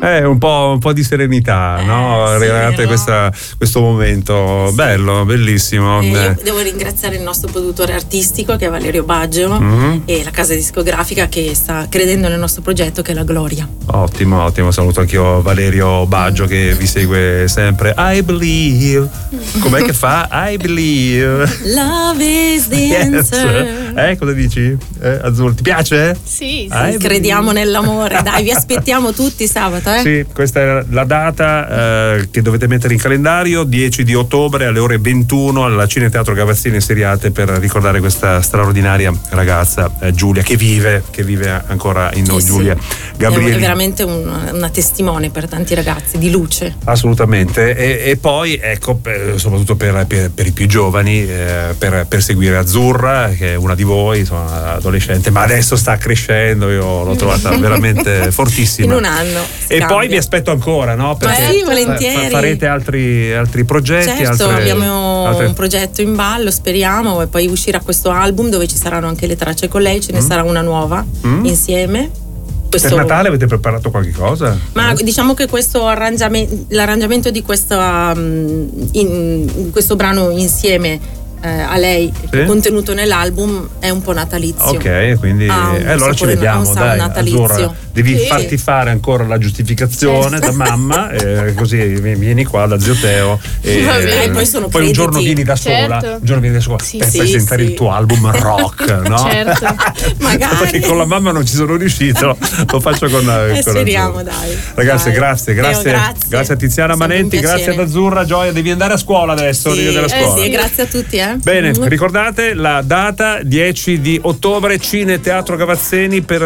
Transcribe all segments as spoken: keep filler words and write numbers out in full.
Eh, un po', un po' di serenità, eh, no? Regalate no? questa, questo momento, sì. Bello, bellissimo. Eh, io devo ringraziare il nostro produttore artistico che è Valerio Baggio, mm-hmm. e la casa discografica che sta credendo nel nostro progetto, che è la Gloria. Ottimo, ottimo, saluto anch'io Valerio Baggio mm. che vi segue sempre. I believe. Com'è che fa? I believe. Love is the yes. answer. Eh, cosa dici? Eh, Azzurra, ti piace? Sì, sì. Crediamo nell'amore, dai, vi aspettiamo tutti sabato, eh? Sì, questa è la data eh, che dovete mettere in calendario, dieci di ottobre alle ore ventuno alla Cineteatro Gavazzini Seriate, per ricordare questa straordinaria ragazza eh, Giulia, che vive, che vive ancora in noi, eh sì. Giulia Gabrieli. È veramente un, una testimone per tanti ragazzi di luce. Assolutamente, e, e poi ecco, per, soprattutto per, per, per i più giovani, eh, per, per seguire Azzurra, che è una di voi, insomma, adolescente, ma adesso sta crescendo, io l'ho trovata veramente fortissima. In un anno. E cambia. Poi vi aspetto ancora, no? Perché sì, volentieri. Farete altri, altri progetti? Certo, altre, abbiamo altre... un progetto in ballo, speriamo, e poi uscirà questo album dove ci saranno anche le tracce con lei, ce ne mm. sarà una nuova mm. insieme. Questo... Per Natale avete preparato qualche cosa? Ma eh? diciamo che questo arrangiamento, l'arrangiamento di questo, um, in, questo brano insieme eh, a lei, sì? contenuto nell'album, è un po' natalizio. Ok, quindi ah, eh, allora ci vediamo, dai, Azzurra. Devi sì. farti fare ancora la giustificazione certo. da mamma, eh, così vieni qua da zio Teo e, bene, e poi, sono poi un giorno vieni da sola, certo. un giorno vieni da sola sì, per sì, presentare sì. il tuo album rock, no? Certo, magari. Perché con la mamma non ci sono riuscito, lo faccio con la eh, speriamo, dai. Ragazzi, dai. grazie, grazie, Teo, grazie. grazie a Tiziana Manenti, grazie ad Azzurra. Gioia, devi andare a scuola adesso, sì. devi andare a scuola. Eh sì, grazie a tutti, eh. Bene, ricordate la data dieci di ottobre, Cine Teatro Gavazzeni per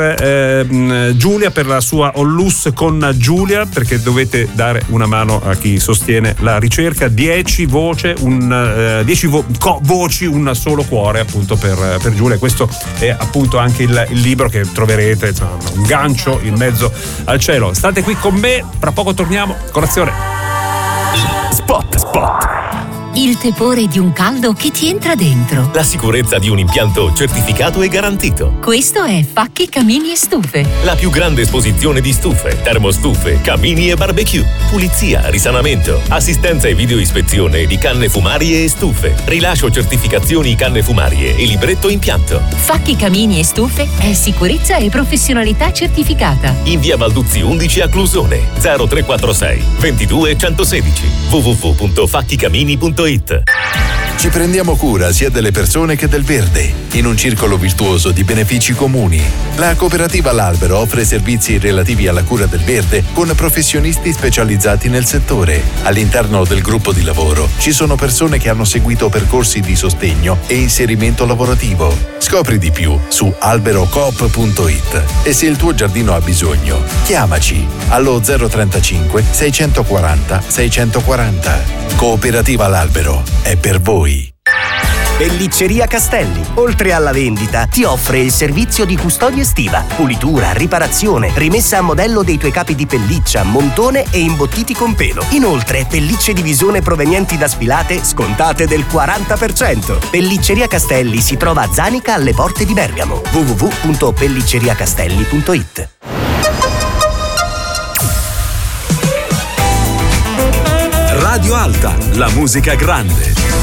eh, Giulia, per la sua Ollus con Giulia, perché dovete dare una mano a chi sostiene la ricerca. dieci voce, un uh, dieci vo- co- voci, un solo cuore, appunto, per, per Giulia. Questo è appunto anche il, il libro che troverete, insomma, un gancio in mezzo al cielo. State qui con me, fra poco torniamo. Colazione. Spot, spot. Il tepore di un caldo che ti entra dentro. La sicurezza di un impianto certificato e garantito. Questo è Facchi Camini e Stufe. La più grande esposizione di stufe, termostufe, camini e barbecue. Pulizia, risanamento, assistenza e videoispezione di canne fumarie e stufe. Rilascio certificazioni canne fumarie e libretto impianto. Facchi Camini e Stufe è sicurezza e professionalità certificata. In via Balduzzi undici a Clusone. zero tre quattro sei ventidue centosedici. w w w punto facchicamini punto it. Ci prendiamo cura sia delle persone che del verde, in un circolo virtuoso di benefici comuni. La cooperativa L'Albero offre servizi relativi alla cura del verde con professionisti specializzati nel settore. All'interno del gruppo di lavoro ci sono persone che hanno seguito percorsi di sostegno e inserimento lavorativo. Scopri di più su alberocoop punto it e se il tuo giardino ha bisogno, chiamaci allo zero trentacinque seicentoquaranta seicentoquaranta. Cooperativa L'Albero è per voi. Pellicceria Castelli, oltre alla vendita, ti offre il servizio di custodia estiva, pulitura, riparazione, rimessa a modello dei tuoi capi di pelliccia, montone e imbottiti con pelo. Inoltre, pellicce di visone provenienti da sfilate scontate del quaranta per cento. Pellicceria Castelli si trova a Zanica, alle porte di Bergamo. w w w punto pellicceriacastelli punto it. Radio Alta, la musica grande.